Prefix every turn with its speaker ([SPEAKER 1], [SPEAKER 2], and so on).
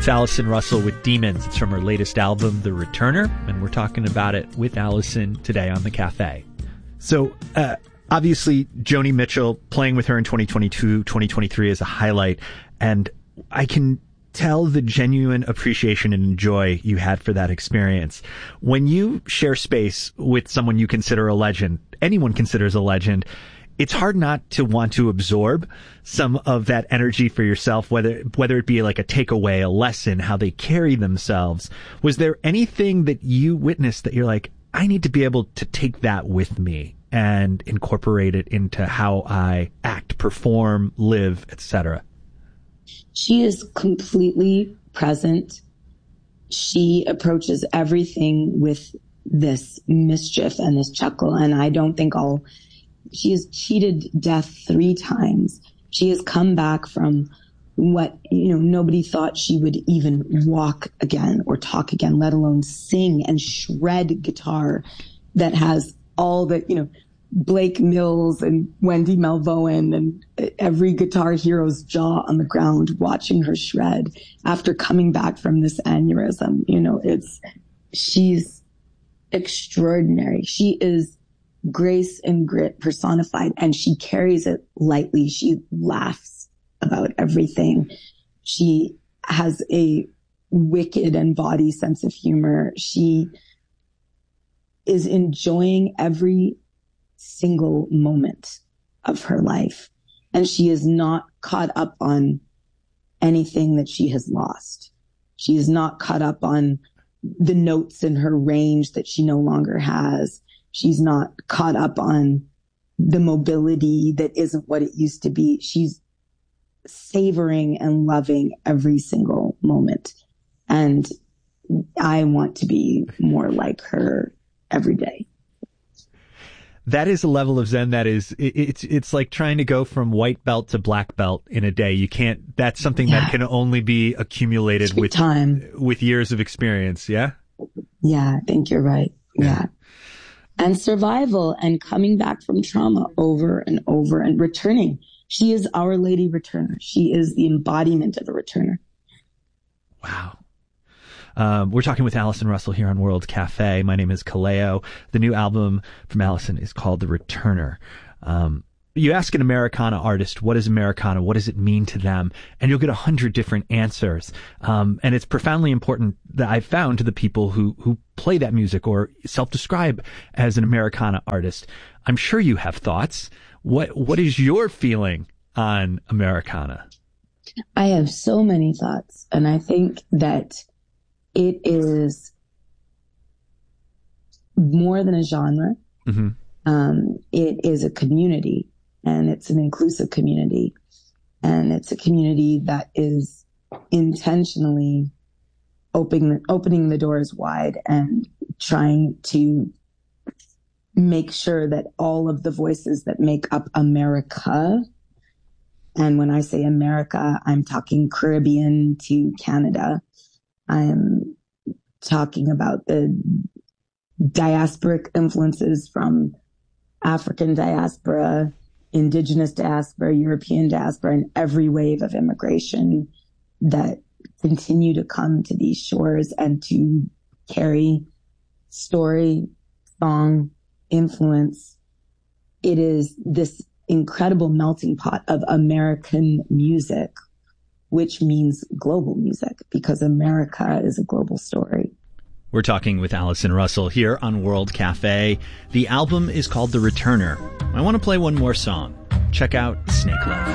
[SPEAKER 1] It's Allison Russell with Demons. It's from her latest album, The Returner, and we're talking about it with Allison today on The Cafe. So, obviously, Joni Mitchell, playing with her in 2022, 2023 is a highlight, and I can tell the genuine appreciation and joy you had for that experience. When you share space with someone you consider a legend, anyone considers a legend, it's hard not to want to absorb some of that energy for yourself, whether it be like a takeaway, a lesson, how they carry themselves. Was there anything that you witnessed that you're like, I need to be able to take that with me and incorporate it into how I act, perform, live, etc.?
[SPEAKER 2] She is completely present. She approaches everything with this mischief and this chuckle. And I don't think she has cheated death 3 times. She has come back from what, nobody thought she would even walk again or talk again, let alone sing and shred guitar that has all the, Blake Mills and Wendy Melvoin and every guitar hero's jaw on the ground watching her shred after coming back from this aneurysm. She's extraordinary. She is grace and grit personified, and she carries it lightly. She laughs about everything. She has a wicked and bawdy sense of humor. She is enjoying every single moment of her life, and she is not caught up on anything that she has lost. She is not caught up on the notes in her range that she no longer has. She's not caught up on the mobility that isn't what it used to be. She's savoring and loving every single moment. And I want to be more like her every day.
[SPEAKER 1] That is a level of Zen that is, it's like trying to go from white belt to black belt in a day. You can't, that's something that can only be accumulated with time, with years of experience. Yeah.
[SPEAKER 2] Yeah. I think you're right. Yeah. And survival and coming back from trauma over and over and returning. She is Our Lady Returner. She is the embodiment of a returner. Wow.
[SPEAKER 1] We're talking with Allison Russell here on World Cafe. My name is Kaleo. The new album from Allison is called The Returner. You ask an Americana artist, what is Americana? What does it mean to them? And you'll get 100 different answers. And it's profoundly important that I've found to the people who play that music or self-describe as an Americana artist. I'm sure you have thoughts. What is your feeling on Americana?
[SPEAKER 2] I have so many thoughts. And I think that it is more than a genre. Mm-hmm. It is a community, and it's an inclusive community. And it's a community that is intentionally opening the doors wide and trying to make sure that all of the voices that make up America, and when I say America, I'm talking Caribbean to Canada, I'm talking about the diasporic influences from African diaspora, indigenous diaspora, European diaspora, and every wave of immigration that continue to come to these shores and to carry story, song, influence. It is this incredible melting pot of American music, which means global music, because America is a global story.
[SPEAKER 1] We're talking with Allison Russell here on World Cafe. The album is called The Returner. I want to play one more song. Check out Snake Love.